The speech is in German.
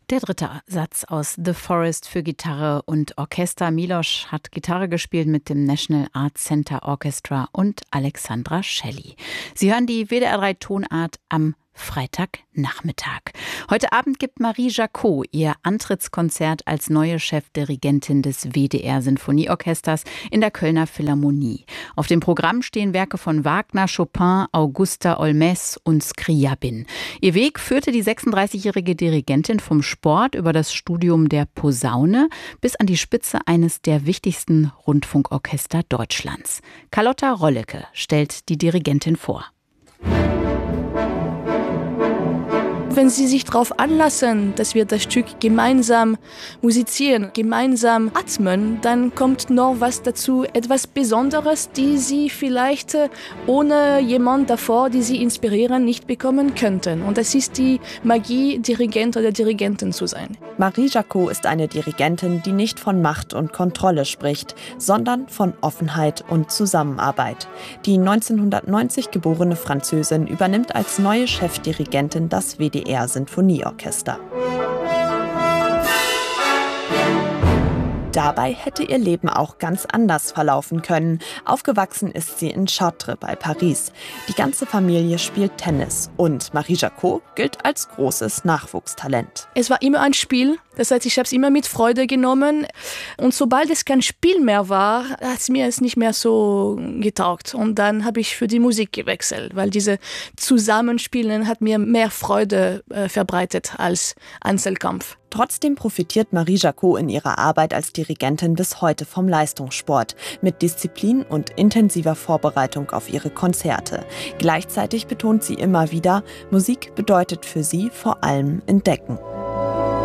Der dritte Satz aus The Forest für Gitarre und Orchester. Miloš hat Gitarre gespielt mit dem National Arts Center Orchestra und Alexandra Shelley. Sie hören die WDR 3 Tonart am Freitagnachmittag. Heute Abend gibt Marie Jacot ihr Antrittskonzert als neue Chefdirigentin des WDR Sinfonieorchesters in der Kölner Philharmonie. Auf dem Programm stehen Werke von Wagner, Chopin, Augusta Olmès und Scriabin. Ihr Weg führte die 36-jährige Dirigentin vom Sport über das Studium der Posaune bis an die Spitze eines der wichtigsten Rundfunkorchester Deutschlands. Carlotta Rollecke stellt die Dirigentin vor. Wenn Sie sich darauf anlassen, dass wir das Stück gemeinsam musizieren, gemeinsam atmen, dann kommt noch was dazu, etwas Besonderes, die Sie vielleicht ohne jemand davor, die Sie inspirieren, nicht bekommen könnten. Und das ist die Magie, Dirigent oder Dirigentin zu sein. Marie Jacot ist eine Dirigentin, die nicht von Macht und Kontrolle spricht, sondern von Offenheit und Zusammenarbeit. Die 1990 geborene Französin übernimmt als neue Chefdirigentin das WDR Sinfonieorchester. Dabei hätte ihr Leben auch ganz anders verlaufen können. Aufgewachsen ist sie in Chartres bei Paris. Die ganze Familie spielt Tennis und Marie Jacot gilt als großes Nachwuchstalent. Es war immer ein Spiel, das heißt, ich habe es immer mit Freude genommen. Und sobald es kein Spiel mehr war, hat es mir nicht mehr so getaugt. Und dann habe ich für die Musik gewechselt, weil diese Zusammenspielen hat mir mehr Freude verbreitet als Einzelkampf. Trotzdem profitiert Marie Jacot in ihrer Arbeit als Dirigentin bis heute vom Leistungssport, mit Disziplin und intensiver Vorbereitung auf ihre Konzerte. Gleichzeitig betont sie immer wieder, Musik bedeutet für sie vor allem Entdecken.